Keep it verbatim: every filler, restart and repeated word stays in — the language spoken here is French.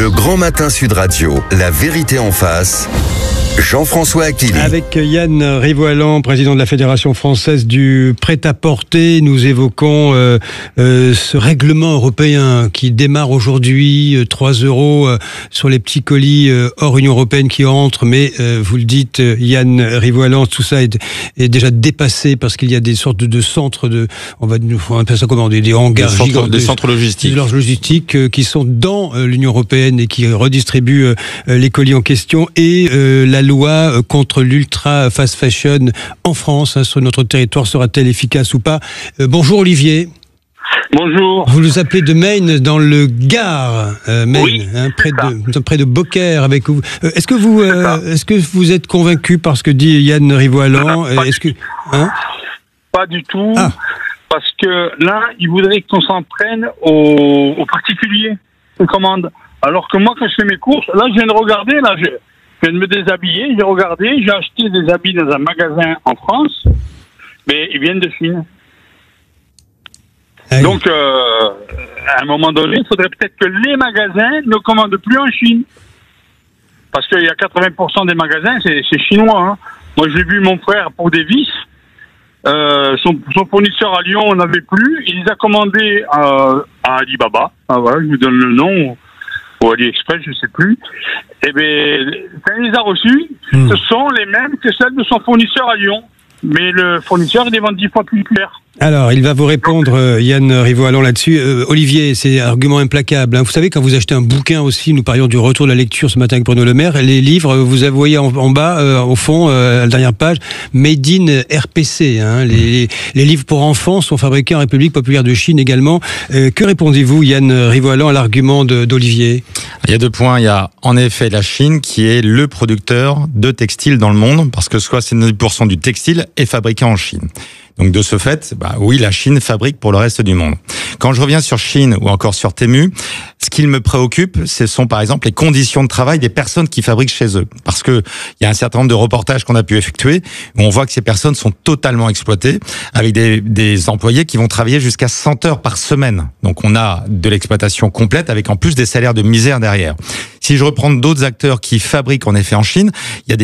Le Grand Matin Sud Radio, la vérité en face. Jean-François Aquili. Avec Yann Rivoalan, président de la Fédération française du prêt-à-porter, nous évoquons euh, euh, ce règlement européen qui démarre aujourd'hui, euh, trois euros euh, sur les petits colis euh, hors Union européenne qui entrent, mais euh, vous le dites, Yann Rivoalan, tout ça est, est déjà dépassé parce qu'il y a des sortes de, de centres de, on va on appelle ça comment, des, des hangars des centres, gigantesques, des centres logistiques, des logistiques euh, qui sont dans euh, l'Union européenne et qui redistribuent euh, les colis en question, et euh, la loi contre l'ultra fast fashion en France, hein, sur notre territoire, sera-t-elle efficace ou pas? euh, Bonjour Olivier. Bonjour. Vous nous appelez de Maine, dans le Gard, euh, Maine, oui, hein, près de près de Beaucaire avec vous. Euh, est-ce que vous euh, est-ce que vous êtes convaincu par ce que dit Yann Rivoalan? Pas, Est-ce que hein pas du tout, ah. parce que là, il voudrait qu'on s'en prenne aux, aux particuliers qui commandent. Alors que moi, quand je fais mes courses, là, je viens de regarder, là, je Je viens de me déshabiller, j'ai regardé, j'ai acheté des habits dans un magasin en France, mais ils viennent de Chine. Ah oui. Donc, euh, à un moment donné, il faudrait peut-être que les magasins ne commandent plus en Chine. Parce qu'il y a quatre-vingts pour cent des magasins, c'est, c'est chinois. Hein. Moi, j'ai vu mon frère pour des vis. Euh, son, son fournisseur à Lyon n'avait plus. Il les a commandés à, à Alibaba. Ah, voilà, je vous donne le nom. Ou AliExpress, je ne sais plus. Eh bien, quand il les a reçus, mmh. ce sont les mêmes que celles de son fournisseur à Lyon. Mais le fournisseur, il les vend dix fois plus cher. Alors, il va vous répondre, euh, Yann Rivoalan, là-dessus. Euh, Olivier, c'est un argument implacable. Hein. Vous savez, quand vous achetez un bouquin aussi, nous parlions du retour de la lecture ce matin avec Bruno Le Maire, les livres, vous voyez en, en bas, euh, au fond, euh, à la dernière page, Made in R P C. Hein. Les, les, les livres pour enfants sont fabriqués en République populaire de Chine également. Euh, que répondez-vous, Yann Rivoalan, à l'argument de, d'Olivier? Il y a deux points. Il y a en effet la Chine qui est le producteur de textiles dans le monde, parce que soixante-dix pour cent du textile est fabriqué en Chine. Donc de ce fait, bah oui, la Chine fabrique pour le reste du monde. Quand je reviens sur Chine ou encore sur Temu, ce qui me préoccupe, ce sont par exemple les conditions de travail des personnes qui fabriquent chez eux. Parce que il y a un certain nombre de reportages qu'on a pu effectuer où on voit que ces personnes sont totalement exploitées, avec des, des employés qui vont travailler jusqu'à cent heures par semaine. Donc on a de l'exploitation complète avec en plus des salaires de misère derrière. Si je reprends d'autres acteurs qui fabriquent en effet en Chine, il y a des